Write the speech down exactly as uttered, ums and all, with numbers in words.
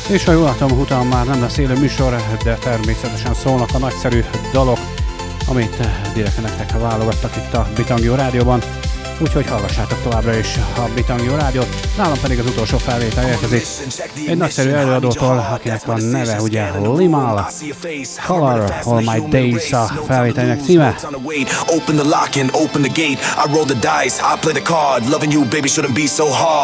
És ha jól látom, utána már nem lesz élő műsor, de természetesen szólnak a nagyszerű dalok, amit direkt nektek válogattak itt a Bitangió Rádióban. Úgyhogy hallgassátok továbbra is a Bitangió Rádiót, nálam pedig az utolsó felvétel érkezik egy nagyszerű előadótól, akinek a neve ugye Limal. Color All My Days a felvételnek címe. Open the lock and open the gate. I roll the dice, I play the card. Loving you, baby, shouldn't be so hard.